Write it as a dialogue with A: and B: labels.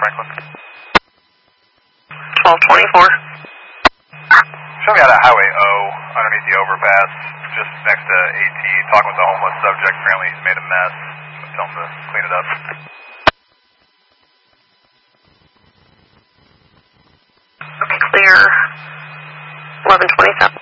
A: Franklin.
B: 1224.
A: Show me out of Highway O, underneath the overpass, just next to AT, talking with the homeless subject. Apparently he's made a mess. Tell him to clean it up.
B: Okay, clear. 1127.